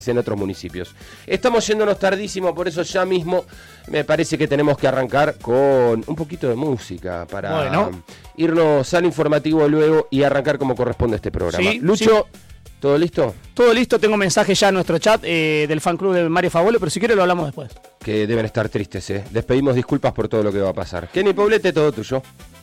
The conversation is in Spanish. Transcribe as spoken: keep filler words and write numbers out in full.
en otros municipios. Estamos yéndonos tardísimo, por eso ya mismo me parece que tenemos que arrancar con un poquito de música para bueno. irnos al informativo luego y arrancar como corresponde este programa. Sí, Lucho, sí. ¿todo listo? Todo listo, tengo mensaje ya en nuestro chat eh, del fan club de Mario Favolo, pero si quiere lo hablamos después. Que deben estar tristes, ¿eh? Les pedimos disculpas por todo lo que va a pasar. Kenny Poblete, todo tuyo.